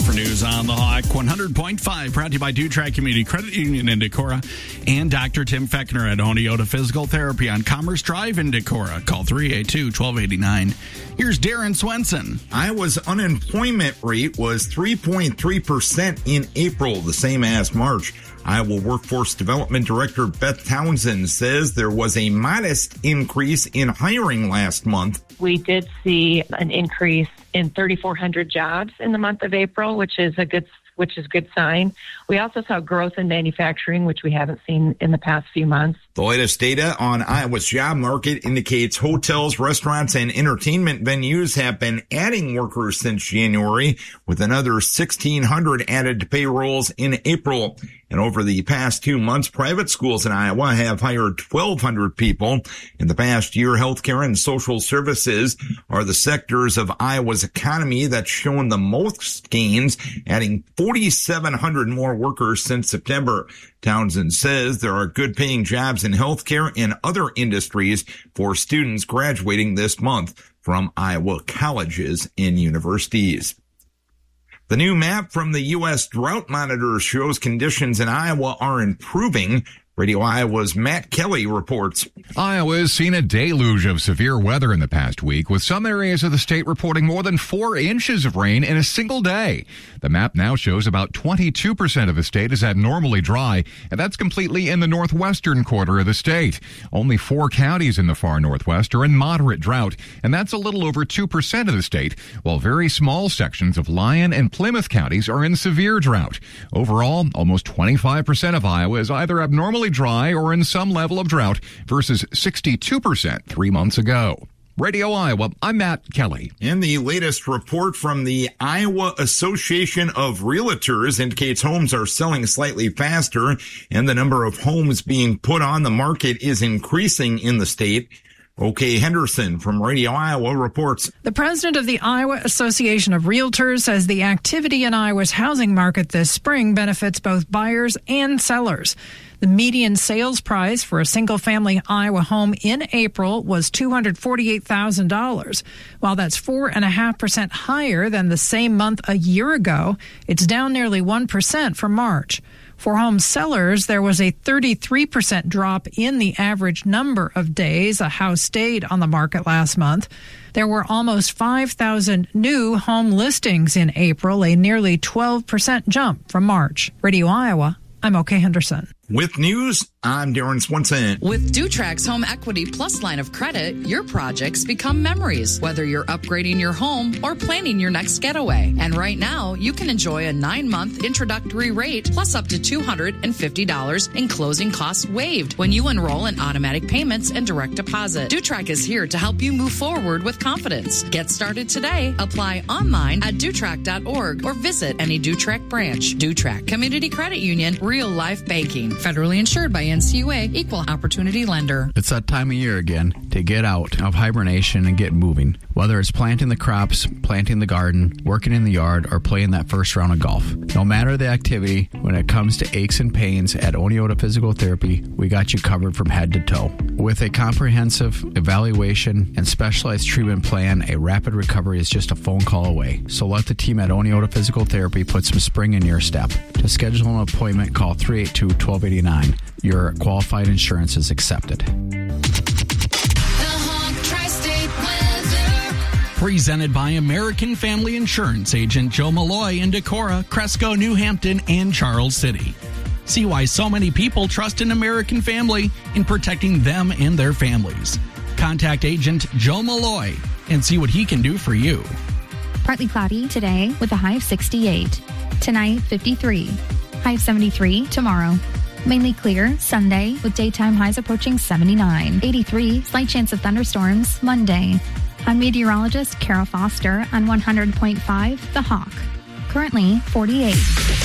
for news on the Hawk. 100.5, brought to you by Dutrack Community Credit Union in Decorah and Dr. Tim Fechner at Oneota Physical Therapy on Commerce Drive in Decorah. Call 382-1289. Here's Darren Swenson. Iowa's unemployment rate was 3.3% in April, the same as March. Iowa Workforce Development Director Beth Townsend says there was a modest increase in hiring last month. We did see an increase in 3,400 jobs in the month of April, which is a good sign. We also saw growth in manufacturing, which we haven't seen in the past few months. The latest data on Iowa's job market indicates hotels, restaurants, and entertainment venues have been adding workers since January, with another 1,600 added to payrolls in April. And over the past 2 months, private schools in Iowa have hired 1,200 people. In the past year, healthcare and social services are the sectors of Iowa's economy that's shown the most gains, adding 4,700 more workers since September. Townsend says there are good paying jobs in healthcare and other industries for students graduating this month from Iowa colleges and universities. The new map from the U.S. Drought Monitor shows conditions in Iowa are improving. Radio Iowa's Matt Kelly reports. Iowa has seen a deluge of severe weather in the past week, with some areas of the state reporting more than 4 inches of rain in a single day. The map now shows about 22% of the state is abnormally dry, and that's completely in the northwestern quarter of the state. Only 4 counties in the far northwest are in moderate drought, and that's a little over 2% of the state, while very small sections of Lyon and Plymouth counties are in severe drought. Overall, almost 25% of Iowa is either abnormally dry or in some level of drought versus 62% 3 months ago. Radio Iowa, I'm Matt Kelly. And the latest report from the Iowa Association of Realtors indicates homes are selling slightly faster and the number of homes being put on the market is increasing in the state. OK Henderson from Radio Iowa reports. The president of the Iowa Association of Realtors says the activity in Iowa's housing market this spring benefits both buyers and sellers. The median sales price for a single-family Iowa home in April was $248,000. While that's 4.5% higher than the same month a year ago, it's down nearly 1% from March. For home sellers, there was a 33% drop in the average number of days a house stayed on the market last month. There were almost 5,000 new home listings in April, a nearly 12% jump from March. Radio Iowa, I'm OK Henderson. With news, I'm Darren Swenson. With Dutrack's Home Equity Plus line of credit, your projects become memories, whether you're upgrading your home or planning your next getaway. And right now, you can enjoy a 9-month introductory rate plus up to $250 in closing costs waived when you enroll in automatic payments and direct deposit. Dutrack is here to help you move forward with confidence. Get started today. Apply online at dutrack.org or visit any Dutrack branch. Dutrack Community Credit Union, real life banking. Federally insured by NCUA, Equal Opportunity Lender. It's that time of year again to get out of hibernation and get moving. Whether it's planting the crops, planting the garden, working in the yard, or playing that first round of golf. No matter the activity, when it comes to aches and pains at Oneota Physical Therapy, we got you covered from head to toe. With a comprehensive evaluation and specialized treatment plan, a rapid recovery is just a phone call away. So let the team at Oneota Physical Therapy put some spring in your step. To schedule an appointment, call 382-1289. Your qualified insurance is accepted. Presented by American Family Insurance Agent Joe Malloy in Decorah, Cresco, New Hampton, and Charles City. See why so many people trust an American Family in protecting them and their families. Contact Agent Joe Malloy and see what he can do for you. Partly cloudy today with a high of 68. Tonight, 53. High of 73 tomorrow. Mainly clear Sunday with daytime highs approaching 79. 83, slight chance of thunderstorms Monday. I'm meteorologist Kara Foster on 100.5 The Hawk. Currently 48.